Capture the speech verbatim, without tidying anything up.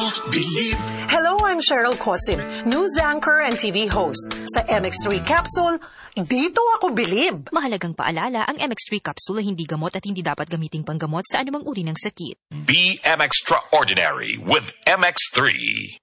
bilib. Hello, I'm Cheryl Cosim, news anchor and T V host. Sa M X three Capsule, dito ako bilib. Mahalagang paalala, ang M X three capsule ay hindi gamot at hindi dapat gamiting panggamot sa anumang uri ng sakit. Be M Extraordinary with M X three.